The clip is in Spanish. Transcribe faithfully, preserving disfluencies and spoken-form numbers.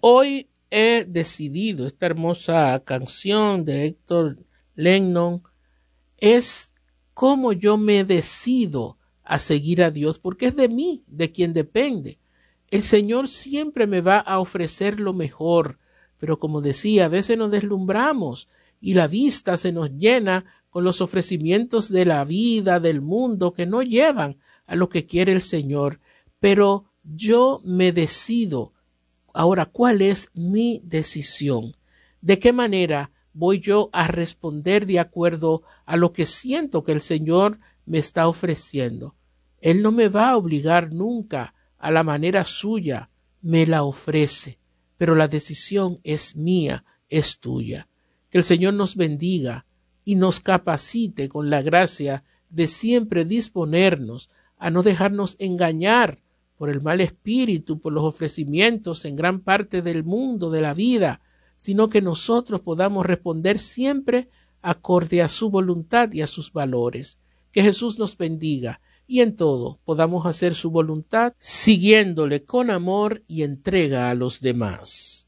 Hoy he decidido, esta hermosa canción de Héctor Lennon es cómo yo me decido a seguir a Dios, porque es de mí, de quien depende. El Señor siempre me va a ofrecer lo mejor, pero como decía, a veces nos deslumbramos y la vista se nos llena con los ofrecimientos de la vida, del mundo, que no llevan a lo que quiere el Señor. Pero yo me decido. Ahora, ¿cuál es mi decisión? ¿De qué manera voy yo a responder de acuerdo a lo que siento que el Señor me está ofreciendo? Él no me va a obligar nunca a la manera suya, me la ofrece, pero la decisión es mía, es tuya. Que el Señor nos bendiga y nos capacite con la gracia de siempre disponernos a no dejarnos engañar por el mal espíritu, por los ofrecimientos en gran parte del mundo, de la vida, sino que nosotros podamos responder siempre acorde a su voluntad y a sus valores. Que Jesús nos bendiga y en todo podamos hacer su voluntad, siguiéndole con amor y entrega a los demás.